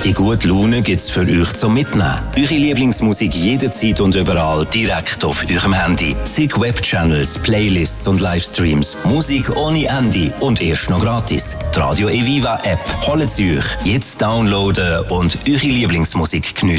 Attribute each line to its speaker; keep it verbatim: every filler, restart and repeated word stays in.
Speaker 1: Die gute Laune gibt's für euch zum Mitnehmen. Eure Lieblingsmusik jederzeit und überall direkt auf eurem Handy. Zig Webchannels, Playlists und Livestreams. Musik ohne Ende und erst noch gratis. Die Radio Eviva App. Holt sie euch jetzt downloaden und eure Lieblingsmusik geniessen.